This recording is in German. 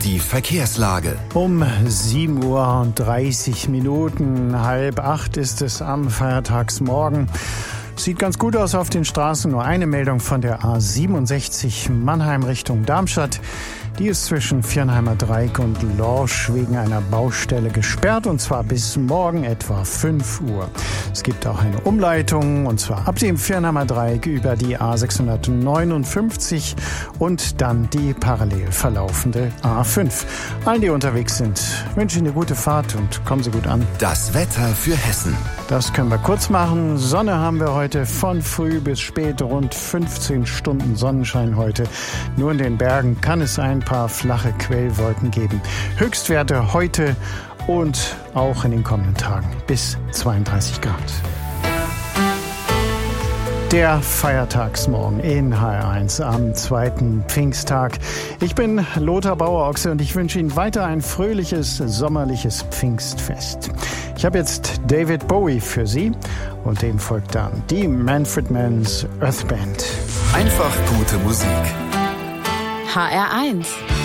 Die Verkehrslage. Um 7:30 Uhr, 7:30 ist es am Feiertagsmorgen. Sieht ganz gut aus auf den Straßen. Nur eine Meldung von der A67 Mannheim Richtung Darmstadt. Die ist zwischen Viernheimer Dreieck und Lorsch wegen einer Baustelle gesperrt, und zwar bis morgen etwa 5 Uhr. Es gibt auch eine Umleitung, und zwar ab dem Viernheimer Dreieck über die A659 und dann die parallel verlaufende A5. Allen, die unterwegs sind, wünsche Ihnen eine gute Fahrt und kommen Sie gut an. Das Wetter für Hessen. Das können wir kurz machen. Sonne haben wir heute von früh bis spät, rund 15 Stunden Sonnenschein heute. Nur in den Bergen kann es ein paar flache Quellwolken geben. Höchstwerte heute und auch in den kommenden Tagen bis 32 Grad. Der Feiertagsmorgen in HR1 am 2. Pfingsttag. Ich bin Lothar Bauer-Ochse und ich wünsche Ihnen weiter ein fröhliches, sommerliches Pfingstfest. Ich habe jetzt David Bowie für Sie und dem folgt dann die Manfred Mann's Earth Band. Einfach gute Musik. HR1